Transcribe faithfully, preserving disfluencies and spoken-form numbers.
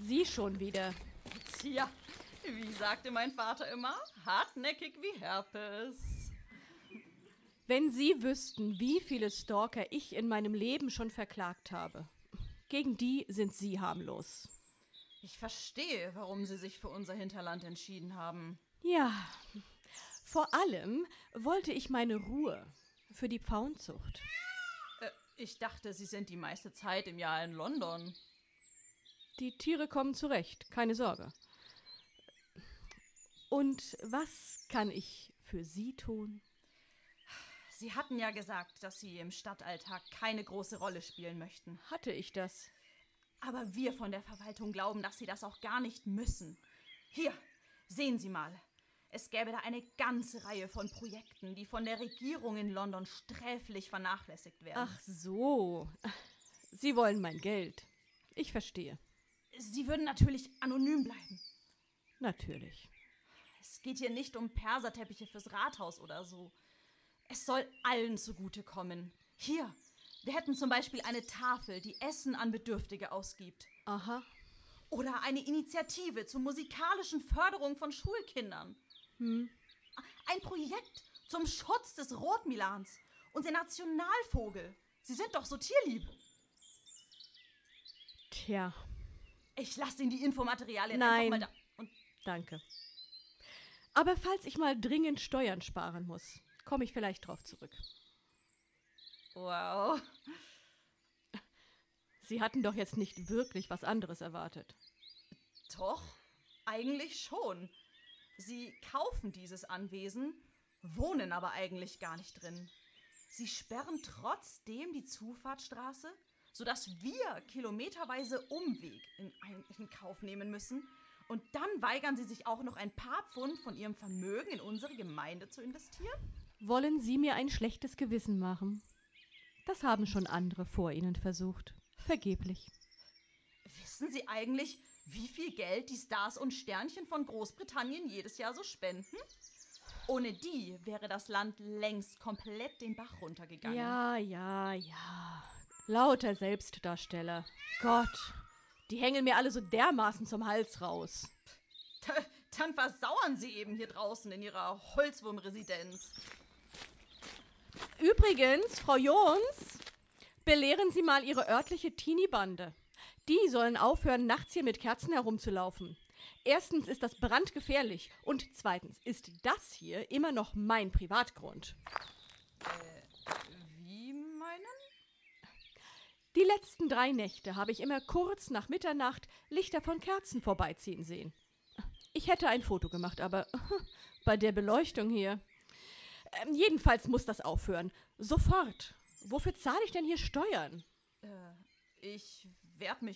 Sie schon wieder. Tja, wie sagte mein Vater immer, hartnäckig wie Herpes. Wenn Sie wüssten, wie viele Stalker ich in meinem Leben schon verklagt habe. Gegen die sind Sie harmlos. Ich verstehe, warum Sie sich für unser Hinterland entschieden haben. Ja, vor allem wollte ich meine Ruhe für die Pfauenzucht. Äh, ich dachte, Sie sind die meiste Zeit im Jahr in London. Die Tiere kommen zurecht, keine Sorge. Und was kann ich für Sie tun? Sie hatten ja gesagt, dass Sie im Stadtalltag keine große Rolle spielen möchten. Hatte ich das? Aber wir von der Verwaltung glauben, dass Sie das auch gar nicht müssen. Hier, sehen Sie mal. Es gäbe da eine ganze Reihe von Projekten, die von der Regierung in London sträflich vernachlässigt werden. Ach so. Sie wollen mein Geld. Ich verstehe. Sie würden natürlich anonym bleiben. Natürlich. Es geht hier nicht um Perserteppiche fürs Rathaus oder so. Es soll allen zugutekommen. Hier, wir hätten zum Beispiel eine Tafel, die Essen an Bedürftige ausgibt. Aha. Oder eine Initiative zur musikalischen Förderung von Schulkindern. Hm. Ein Projekt zum Schutz des Rotmilans, unser Nationalvogel. Sie sind doch so tierlieb. Tja. Ich lasse Ihnen die Infomaterialien Nein. einfach mal da. Und Danke. Aber falls ich mal dringend Steuern sparen muss, komme ich vielleicht drauf zurück. wow. Sie hatten doch jetzt nicht wirklich was anderes erwartet. Doch, eigentlich schon. Sie kaufen dieses Anwesen, wohnen aber eigentlich gar nicht drin. Sie sperren trotzdem die Zufahrtsstraße, sodass wir kilometerweise Umweg in, ein, in Kauf nehmen müssen. Und dann weigern sie sich auch noch ein paar Pfund von ihrem Vermögen in unsere Gemeinde zu investieren? Wollen Sie mir ein schlechtes Gewissen machen? Das haben schon andere vor Ihnen versucht. Vergeblich. Wissen Sie eigentlich, wie viel Geld die Stars und Sternchen von Großbritannien jedes Jahr so spenden? Ohne die wäre das Land längst komplett den Bach runtergegangen. Ja, ja, ja. Lauter Selbstdarsteller. Gott, die hängen mir alle so dermaßen zum Hals raus. Da, dann versauern sie eben hier draußen in ihrer Holzwurmresidenz. Übrigens, Frau Jons, belehren Sie mal Ihre örtliche Teenie-Bande. Die sollen aufhören, nachts hier mit Kerzen herumzulaufen. Erstens ist das brandgefährlich und zweitens ist das hier immer noch mein Privatgrund. Äh, wie meinen? Die letzten drei Nächte habe ich immer kurz nach Mitternacht Lichter von Kerzen vorbeiziehen sehen. Ich hätte ein Foto gemacht, aber bei der Beleuchtung hier. Ähm, jedenfalls muss das aufhören. Sofort. Wofür zahle ich denn hier Steuern? Äh, ich werde mich